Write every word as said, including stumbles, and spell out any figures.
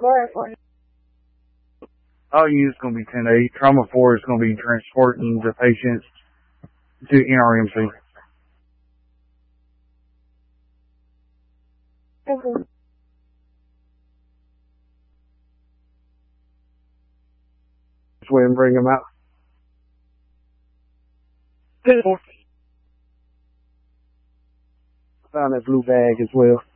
All units going to be ten eight. Trauma four is going to be transporting the patients to N R M C. Okay. Just wait and bring them out. Found that blue bag as well.